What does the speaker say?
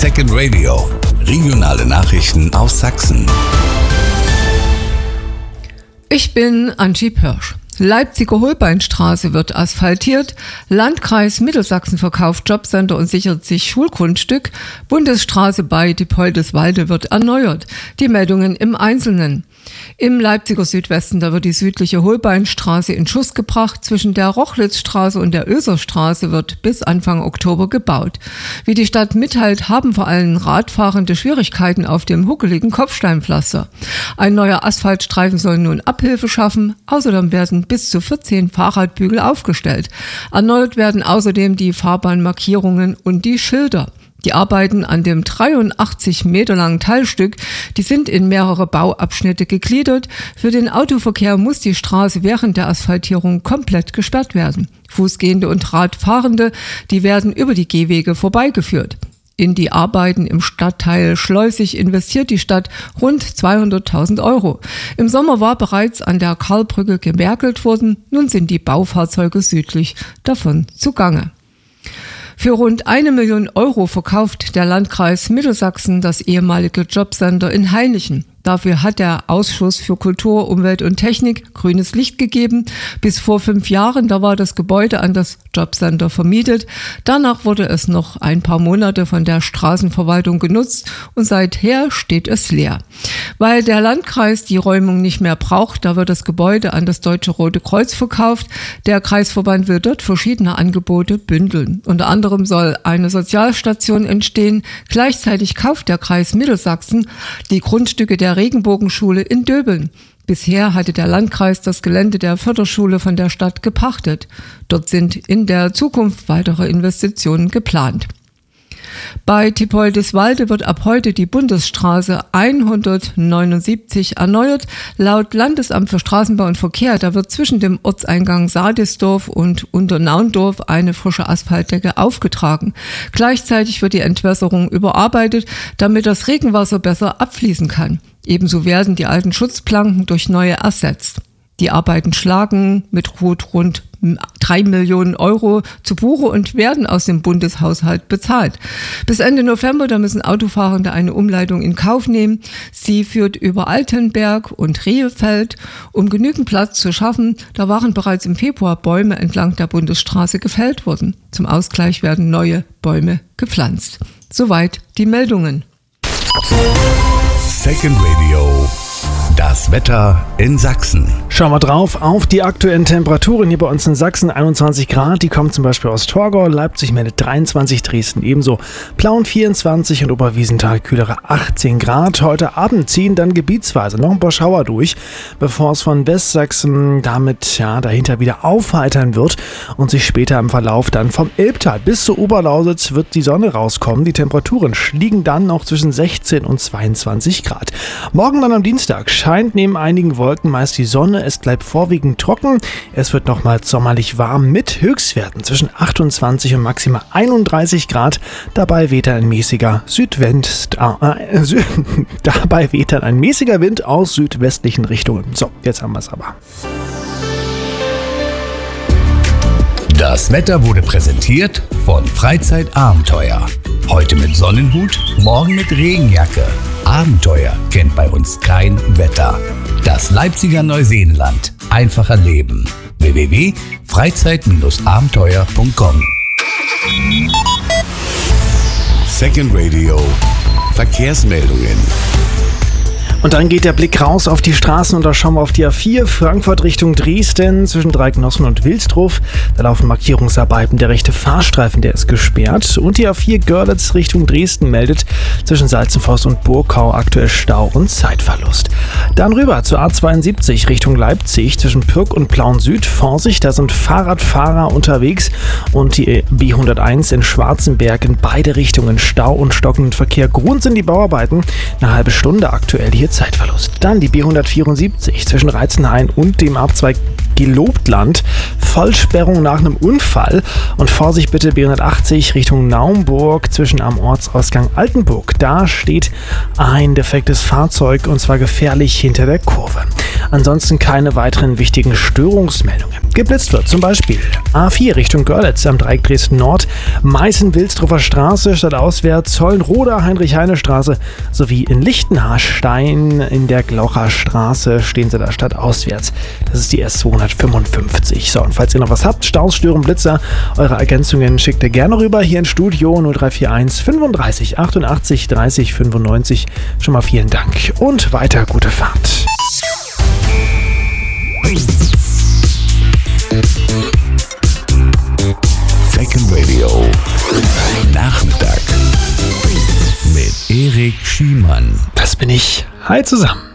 Second Radio. Regionale Nachrichten aus Sachsen. Ich bin Angie Pörsch. Leipziger Holbeinstraße wird asphaltiert, Landkreis Mittelsachsen verkauft Jobcenter und sichert sich Schulgrundstück, Bundesstraße bei Diepoldeswalde wird erneuert. Die Meldungen im Einzelnen. Im Leipziger Südwesten, da wird die südliche Holbeinstraße in Schuss gebracht. Zwischen der Rochlitzstraße und der Oeserstraße wird bis Anfang Oktober gebaut. Wie die Stadt mitteilt, haben vor allem Radfahrende Schwierigkeiten auf dem huckeligen Kopfsteinpflaster. Ein neuer Asphaltstreifen soll nun Abhilfe schaffen. Außerdem werden bis zu 14 Fahrradbügel aufgestellt. Erneuert werden außerdem die Fahrbahnmarkierungen und die Schilder. Die Arbeiten an dem 83 Meter langen Teilstück, die sind in mehrere Bauabschnitte gegliedert. Für den Autoverkehr muss die Straße während der Asphaltierung komplett gesperrt werden. Fußgehende und Radfahrende, die werden über die Gehwege vorbeigeführt. In die Arbeiten im Stadtteil Schleusig investiert die Stadt rund 200.000 Euro. Im Sommer war bereits an der Karlbrücke gewerkelt worden. Nun sind die Baufahrzeuge südlich davon zugange. Für rund 1 Million Euro verkauft der Landkreis Mittelsachsen das ehemalige Jobcenter in Hainichen. Dafür hat der Ausschuss für Kultur, Umwelt und Technik grünes Licht gegeben. Bis vor 5 Jahren, da war das Gebäude an das Jobcenter vermietet. Danach wurde es noch ein paar Monate von der Straßenverwaltung genutzt und seither steht es leer. Weil der Landkreis die Räumung nicht mehr braucht, da wird das Gebäude an das Deutsche Rote Kreuz verkauft. Der Kreisverband will dort verschiedene Angebote bündeln. Unter anderem soll eine Sozialstation entstehen. Gleichzeitig kauft der Kreis Mittelsachsen die Grundstücke der Regenbogenschule in Döbeln. Bisher hatte der Landkreis das Gelände der Förderschule von der Stadt gepachtet. Dort sind in der Zukunft weitere Investitionen geplant. Bei Diepoldeswalde wird ab heute die Bundesstraße 179 erneuert. Laut Landesamt für Straßenbau und Verkehr, da wird zwischen dem Ortseingang Sadisdorf und Unternaundorf eine frische Asphaltdecke aufgetragen. Gleichzeitig wird die Entwässerung überarbeitet, damit das Regenwasser besser abfließen kann. Ebenso werden die alten Schutzplanken durch neue ersetzt. Die Arbeiten schlagen mit rund 3 Millionen Euro zu Buche und werden aus dem Bundeshaushalt bezahlt. Bis Ende November, da müssen Autofahrende eine Umleitung in Kauf nehmen. Sie führt über Altenberg und Rehefeld. Um genügend Platz zu schaffen, da waren bereits im Februar Bäume entlang der Bundesstraße gefällt worden. Zum Ausgleich werden neue Bäume gepflanzt. Soweit die Meldungen. Second Radio. Das Wetter in Sachsen. Schauen wir drauf auf die aktuellen Temperaturen hier bei uns in Sachsen. 21 Grad, die kommen zum Beispiel aus Torgau, Leipzig meldet 23, Dresden ebenso. Plauen 24 und Oberwiesenthal kühlere 18 Grad. Heute Abend ziehen dann gebietsweise noch ein paar Schauer durch, bevor es von Westsachsen damit dahinter wieder aufheitern wird und sich später im Verlauf dann vom Elbtal bis zur Oberlausitz wird die Sonne rauskommen. Die Temperaturen liegen dann noch zwischen 16 und 22 Grad. Morgen dann am Dienstag scheint neben einigen Wolken meist die Sonne. Es bleibt vorwiegend trocken. Es wird nochmals sommerlich warm mit Höchstwerten zwischen 28 und maximal 31 Grad. Dabei weht ein mäßiger Wind aus südwestlichen Richtungen. So, jetzt haben wir es aber. Das Wetter wurde präsentiert von Freizeitabenteuer. Heute mit Sonnenhut, morgen mit Regenjacke. Abenteuer kennt bei uns kein Wetter. Das Leipziger Neuseenland. Einfacher Leben. www.freizeit-abenteuer.com. Second Radio. Verkehrsmeldungen. Und dann geht der Blick raus auf die Straßen und da schauen wir auf die A4 Frankfurt Richtung Dresden zwischen Dreigenossen und Wilsdruf. Da laufen Markierungsarbeiten. Der rechte Fahrstreifen, der ist gesperrt. Und die A4 Görlitz Richtung Dresden meldet zwischen Salzenfoss und Burgkau aktuell Stau und Zeitverlust. Dann rüber zur A72 Richtung Leipzig zwischen Pürg und Plauen Süd. Vorsicht, da sind Fahrradfahrer unterwegs und die B101 in Schwarzenberg in beide Richtungen Stau und stockenden Verkehr. Grund sind die Bauarbeiten. Eine halbe Stunde aktuell hier Zeitverlust. Dann die B174 zwischen Reizenhain und dem Abzweig Gelobtland. Vollsperrung nach einem Unfall. Und Vorsicht bitte B180 Richtung Naumburg zwischen am Ortsausgang Altenburg. Da steht ein defektes Fahrzeug und zwar gefährlich hinter der Kurve. Ansonsten keine weiteren wichtigen Störungsmeldungen. geblitzt wird. Zum Beispiel A4 Richtung Görlitz am Dreieck Dresden Nord, Meißen-Wilsdruffer Straße stadtauswärts, Zollenroda, Heinrich-Heine-Straße sowie in Lichtenhaarstein in der Glaucher Straße stehen sie da stadtauswärts. Das ist die S255. So, und falls ihr noch was habt, Staus, Stören, Blitzer, eure Ergänzungen schickt ihr gerne rüber hier ins Studio 0341 35 88 30 95. Schon mal vielen Dank und weiter gute Fahrt. Second Radio Nachmittag mit Erik Schiemann. Das bin ich. Hi zusammen.